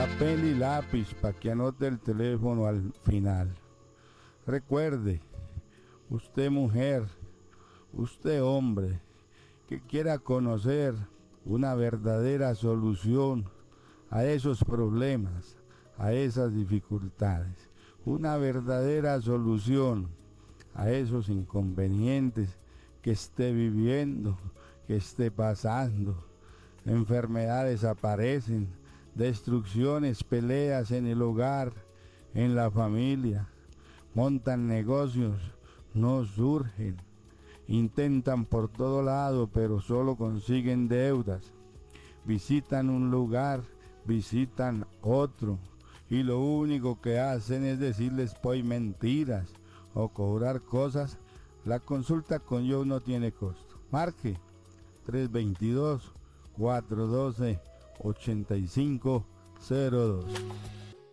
papel y lápiz para que anote el teléfono al final. Recuerde, usted mujer, usted hombre, que quiera conocer una verdadera solución a esos problemas, a esas dificultades, una verdadera solución a esos inconvenientes que esté viviendo, que esté pasando. Enfermedades aparecen, destrucciones, peleas en el hogar, en la familia, montan negocios, no surgen, intentan por todo lado, pero solo consiguen deudas, visitan un lugar, visitan otro, y lo único que hacen es decirles pues mentiras o cobrar cosas. La consulta con yo no tiene costo. Marque 322-412-8502.